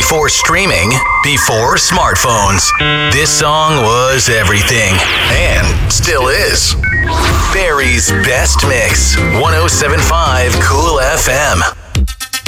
before streaming, before smartphones. This song was everything, and still is. Barry's Best Mix, 107.5 Cool FM.